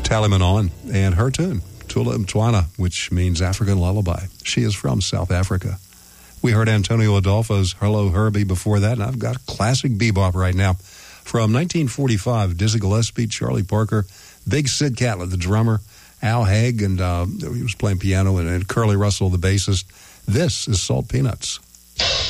Tally Manon and her tune, Tula Mtwana, which means African lullaby. She is from South Africa. We heard Antonio Adolfo's Hello Herbie before that, and I've got classic bebop right now. From 1945, Dizzy Gillespie, Charlie Parker, Big Sid Catlett, the drummer, Al Haig, and he was playing piano, and Curly Russell, the bassist. This is Salt Peanuts.